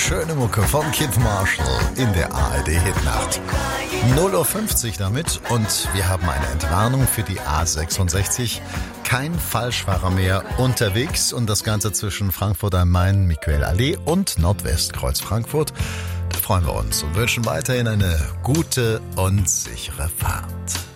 schöne Mucke von Kid Marshall in der ARD-Hitnacht. 0:50 Uhr damit und wir haben eine Entwarnung für die A66. Kein Falschfahrer mehr unterwegs und das Ganze zwischen Frankfurt am Main, Michaelallee und Nordwestkreuz Frankfurt. Da freuen wir uns und wünschen weiterhin eine gute und sichere Fahrt.